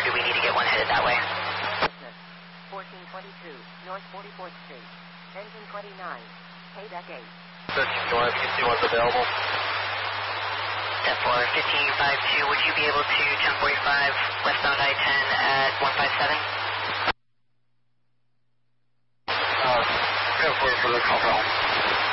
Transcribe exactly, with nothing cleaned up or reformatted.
do we need to get one headed that way? fourteen twenty-two, North forty-fourth Street. Engine twenty-nine. K deck eight. thirteen North, you can see what's available. ten four, fifteen fifty-two, would you be able to ten forty-five westbound I ten at one five seven? Uh, ten four for the call.